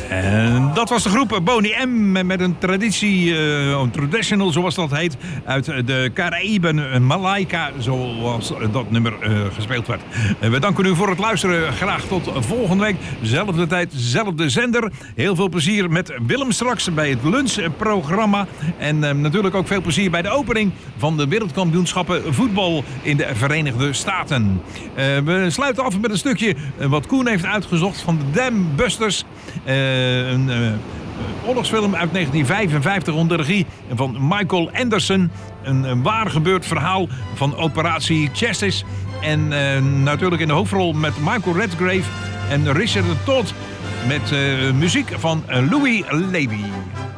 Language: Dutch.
En dat was de groep Boney M. met een traditie, een traditional zoals dat heet, uit de Caraïben, Malaika, zoals dat nummer gespeeld werd. We danken u voor het luisteren. Graag tot volgende week. Zelfde tijd, zelfde zender. Heel veel plezier met Willem straks bij het lunchprogramma. En natuurlijk ook veel plezier bij de opening van de wereldkampioenschappen voetbal in de Verenigde Staten. We sluiten af met een stukje wat Koen heeft uitgezocht van de Dam Busters. Een oorlogsfilm uit 1955 onder regie van Michael Anderson. Een waar gebeurd verhaal van operatie Chassis. En natuurlijk in de hoofdrol met Michael Redgrave en Richard Todd met muziek van Louis Levy.